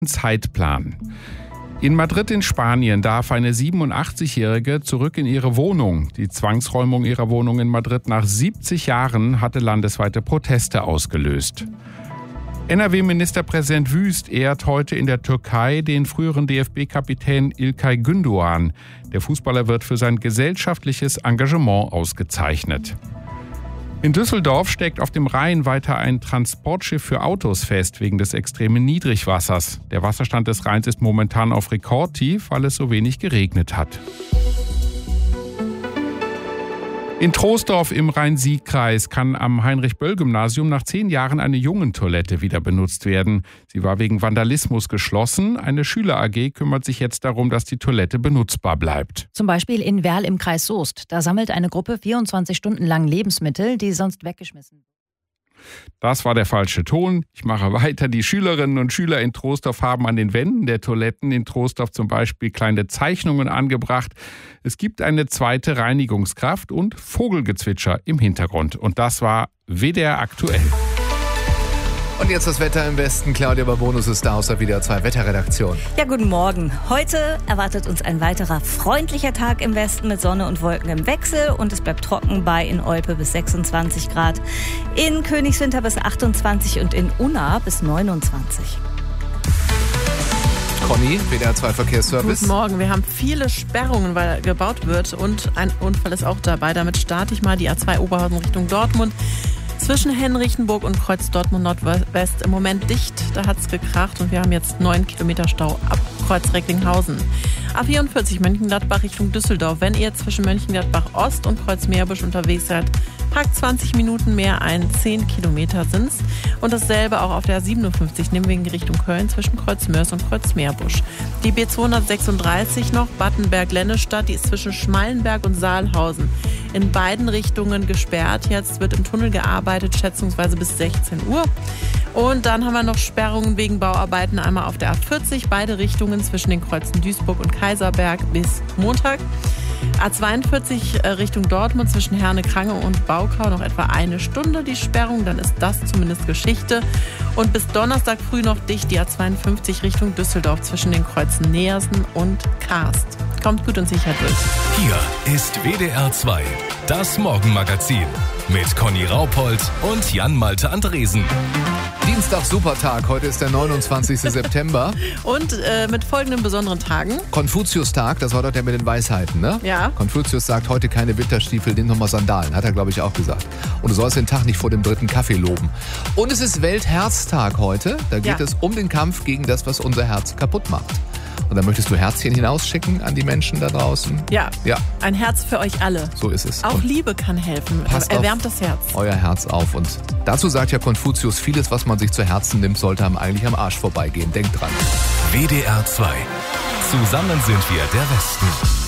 Zeitplan. In Madrid in Spanien darf eine 87-Jährige zurück in ihre Wohnung. Die Zwangsräumung ihrer Wohnung in Madrid nach 70 Jahren hatte landesweite Proteste ausgelöst. NRW-Ministerpräsident Wüst ehrt heute in der Türkei den früheren DFB-Kapitän İlkay Gündoğan. Der Fußballer wird für sein gesellschaftliches Engagement ausgezeichnet. In Düsseldorf steckt auf dem Rhein weiter ein Transportschiff für Autos fest wegen des extremen Niedrigwassers. Der Wasserstand des Rheins ist momentan auf Rekordtief, weil es so wenig geregnet hat. In Troisdorf im Rhein-Sieg-Kreis kann am Heinrich-Böll-Gymnasium nach 10 Jahren eine Jungentoilette wieder benutzt werden. Sie war wegen Vandalismus geschlossen. Eine Schüler-AG kümmert sich jetzt darum, dass die Toilette benutzbar bleibt. Zum Beispiel in Werl im Kreis Soest. Da sammelt eine Gruppe 24 Stunden lang Lebensmittel, die sonst weggeschmissen werden. Das war der falsche Ton. Ich mache weiter. Die Schülerinnen und Schüler in Troisdorf haben an den Wänden der Toiletten in Troisdorf zum Beispiel kleine Zeichnungen angebracht. Es gibt eine zweite Reinigungskraft und Vogelgezwitscher im Hintergrund. Und das war WDR aktuell. Und jetzt das Wetter im Westen. Claudia Babonus ist da aus der WDR 2 Wetterredaktion. Ja, guten Morgen. Heute erwartet uns ein weiterer freundlicher Tag im Westen mit Sonne und Wolken im Wechsel. Und es bleibt trocken bei in Olpe bis 26 Grad, in Königswinter bis 28 und in Unna bis 29. Conny, WDR 2 Verkehrsservice. Guten Morgen. Wir haben viele Sperrungen, weil gebaut wird. Und ein Unfall ist auch dabei. Damit starte ich mal die A2 Oberhausen Richtung Dortmund. Zwischen Henrichenburg und Kreuz Dortmund Nordwest im Moment dicht. Da hat es gekracht und wir haben jetzt 9 Kilometer Stau ab Kreuz Recklinghausen. A44 Mönchengladbach Richtung Düsseldorf. Wenn ihr zwischen Mönchengladbach Ost und Kreuz Meerbusch unterwegs seid, packt 20 Minuten mehr ein. 10 Kilometer sind's. Und dasselbe auch auf der A57 Nimwegen Richtung Köln zwischen Kreuz Mörs und Kreuz Meerbusch. Die B236 noch Battenberg-Lennestadt, die ist zwischen Schmallenberg und Saalhausen in beiden Richtungen gesperrt. Jetzt wird im Tunnel gearbeitet, schätzungsweise bis 16 Uhr. Und dann haben wir noch Sperrungen wegen Bauarbeiten einmal auf der A40, beide Richtungen zwischen den Kreuzen Duisburg und Kaiserberg bis Montag. A42 Richtung Dortmund zwischen Herne-Krange und Baukau noch etwa 1 Stunde die Sperrung, dann ist das zumindest Geschichte. Und bis Donnerstag früh noch dicht die A52 Richtung Düsseldorf zwischen den Kreuzen Neersen und Karst. Kommt gut und sicher durch. Hier ist WDR 2, das Morgenmagazin mit Conny Raupold und Jan-Malte Andresen. Dienstag, Supertag. Heute ist der 29. September. Und mit folgenden besonderen Tagen. Konfuzius-Tag, das war doch der mit den Weisheiten, ne? Ja. Konfuzius sagt, heute keine Winterstiefel, nimm nochmal Sandalen. Hat er, glaube ich, auch gesagt. Und du sollst den Tag nicht vor dem 3. Kaffee loben. Und es ist Weltherztag heute. Da geht es um den Kampf gegen das, was unser Herz kaputt macht. Und dann möchtest du Herzchen hinausschicken an die Menschen da draußen? Ja. Ein Herz für euch alle. So ist es. Auch Liebe kann helfen. Erwärmt das Herz. Euer Herz auf. Und dazu sagt ja Konfuzius, vieles, was man sich zu Herzen nimmt, sollte einem eigentlich am Arsch vorbeigehen. Denkt dran. WDR 2. Zusammen sind wir der Westen.